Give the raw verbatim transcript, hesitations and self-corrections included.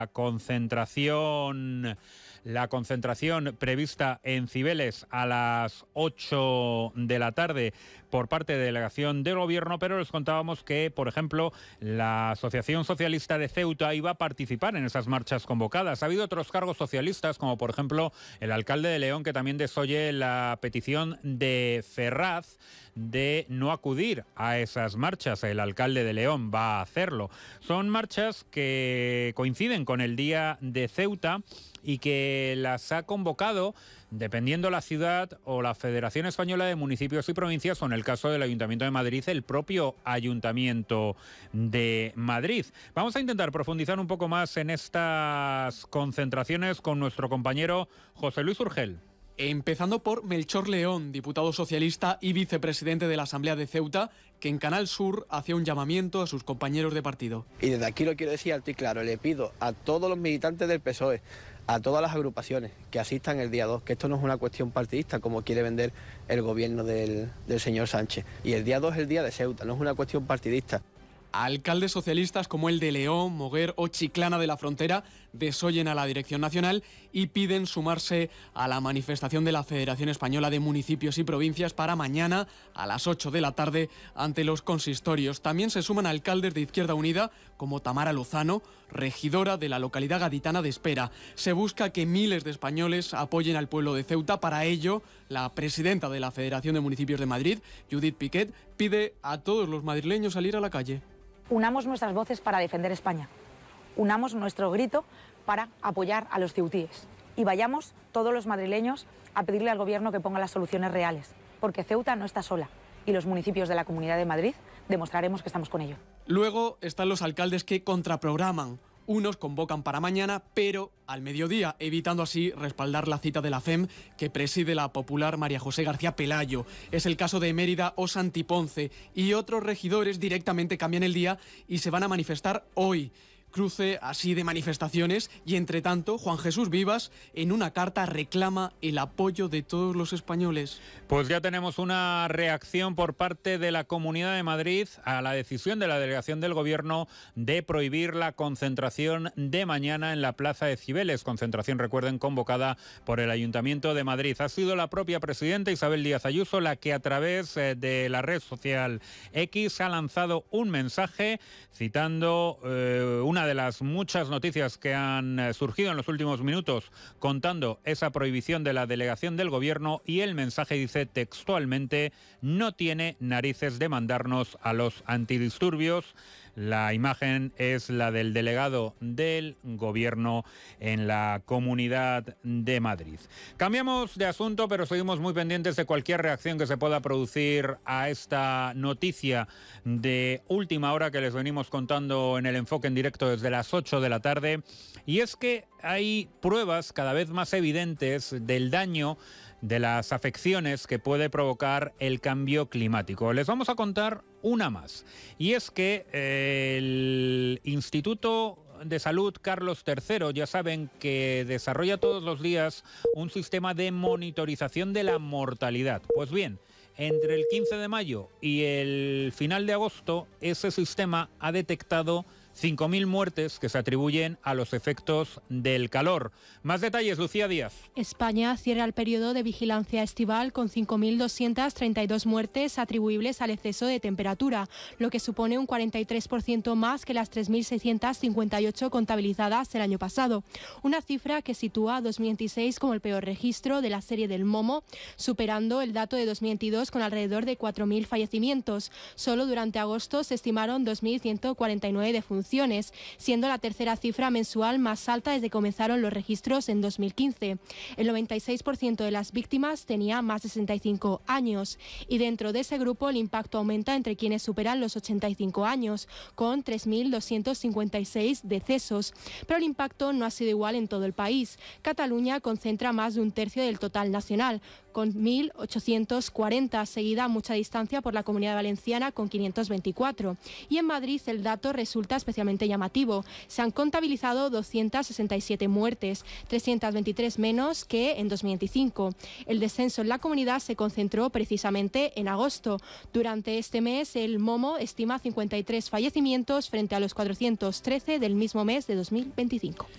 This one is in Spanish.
La concentración, la concentración prevista en Cibeles a las ocho de la tarde por parte de delegación del Gobierno, pero les contábamos que, por ejemplo, la Asociación Socialista de Ceuta iba a participar en esas marchas convocadas. Ha habido otros cargos socialistas, como por ejemplo el alcalde de León, que también desoye la petición de Ferraz de no acudir a esas marchas. El alcalde de León va a hacerlo. Son marchas que coinciden con el Día de Ceuta y que las ha convocado, dependiendo la ciudad, o la Federación Española de Municipios y Provincias, o en el caso del Ayuntamiento de Madrid, el propio Ayuntamiento de Madrid. Vamos a intentar profundizar un poco más en estas concentraciones con nuestro compañero José Luis Urgel. Empezando por Melchor León, diputado socialista y vicepresidente de la Asamblea de Ceuta, que en Canal Sur hacía un llamamiento a sus compañeros de partido. Y desde aquí lo quiero decir alto y claro, le pido a todos los militantes del P S O E, a todas las agrupaciones que asistan el día dos, que esto no es una cuestión partidista como quiere vender el gobierno del, del señor Sánchez. Y el día dos es el día de Ceuta, no es una cuestión partidista. Alcaldes socialistas como el de León, Moguer o Chiclana de la Frontera desoyen a la Dirección Nacional y piden sumarse a la manifestación de la Federación Española de Municipios y Provincias para mañana a las ocho de la tarde ante los consistorios. También se suman alcaldes de Izquierda Unida como Tamara Lozano, regidora de la localidad gaditana de Espera. Se busca que miles de españoles apoyen al pueblo de Ceuta. Para ello, la presidenta de la Federación de Municipios de Madrid, Judith Piquet, pide a todos los madrileños salir a la calle. Unamos nuestras voces para defender España. Unamos nuestro grito para apoyar a los ceutíes. Y vayamos todos los madrileños a pedirle al Gobierno que ponga las soluciones reales. Porque Ceuta no está sola. Y los municipios de la Comunidad de Madrid demostraremos que estamos con ello. Luego están los alcaldes que contraprograman. Unos convocan para mañana, pero al mediodía, evitando así respaldar la cita de la F E M que preside la popular María José García Pelayo. Es el caso de Mérida o Santiponce. Y otros regidores directamente cambian el día y se van a manifestar hoy. Cruce así de manifestaciones y, entre tanto, Juan Jesús Vivas en una carta reclama el apoyo de todos los españoles. Pues ya tenemos una reacción por parte de la Comunidad de Madrid a la decisión de la delegación del Gobierno de prohibir la concentración de mañana en la Plaza de Cibeles. Concentración, recuerden, convocada por el Ayuntamiento de Madrid. Ha sido la propia presidenta Isabel Díaz Ayuso la que a través de la red social X ha lanzado un mensaje citando eh, una de las muchas noticias que han surgido en los últimos minutos contando esa prohibición de la delegación del Gobierno, y el mensaje dice textualmente: no tiene narices de mandarnos a los antidisturbios. La imagen es la del delegado del Gobierno en la Comunidad de Madrid. Cambiamos de asunto, pero seguimos muy pendientes de cualquier reacción que se pueda producir a esta noticia de última hora que les venimos contando en el enfoque en directo desde las ocho de la tarde. Y es que hay pruebas cada vez más evidentes del daño, de las afecciones que puede provocar el cambio climático. Les vamos a contar una más. Y es que eh, el Instituto de Salud Carlos tercero, ya saben que desarrolla todos los días un sistema de monitorización de la mortalidad. Pues bien, entre el quince de mayo y el final de agosto, ese sistema ha detectado cinco mil muertes que se atribuyen a los efectos del calor. Más detalles, Lucía Díaz. España cierra el periodo de vigilancia estival con cinco mil doscientas treinta y dos muertes atribuibles al exceso de temperatura, lo que supone un cuarenta y tres por ciento más que las tres mil seiscientas cincuenta y ocho contabilizadas el año pasado. Una cifra que sitúa a dos mil veintiséis como el peor registro de la serie del Momo, superando el dato de dos mil veintidós con alrededor de cuatro mil fallecimientos. Solo durante agosto se estimaron dos mil ciento cuarenta y nueve defunciones, siendo la tercera cifra mensual más alta desde que comenzaron los registros en dos mil quince. El noventa y seis por ciento de las víctimas tenía más de sesenta y cinco años, y dentro de ese grupo el impacto aumenta entre quienes superan los ochenta y cinco años, con tres mil doscientos cincuenta y seis decesos. Pero el impacto no ha sido igual en todo el país. Cataluña concentra más de un tercio del total nacional, con mil ochocientos cuarenta, seguida a mucha distancia por la Comunidad Valenciana con quinientos veinticuatro. Y en Madrid el dato resulta especialmente llamativo. Se han contabilizado doscientas sesenta y siete muertes, trescientas veintitrés menos que en dos mil veinticinco. El descenso en la comunidad se concentró precisamente en agosto. Durante este mes el Momo estima cincuenta y tres fallecimientos frente a los cuatrocientos trece del mismo mes de dos mil veinticinco.